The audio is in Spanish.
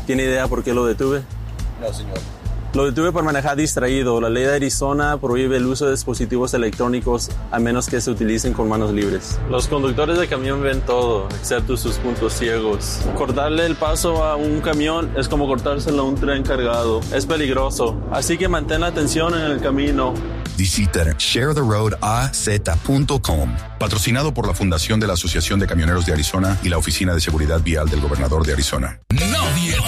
¿Tiene idea por qué lo detuve? No, señor. Lo detuve por manejar distraído. La ley de Arizona prohíbe el uso de dispositivos electrónicos a menos que se utilicen con manos libres. Los conductores de camión ven todo, excepto sus puntos ciegos. Cortarle el paso a un camión es como cortárselo a un tren cargado. Es peligroso, así que mantén la atención en el camino. Visita sharetheroadaz.com. Patrocinado por la Fundación de la Asociación de Camioneros de Arizona y la Oficina de Seguridad Vial del Gobernador de Arizona. No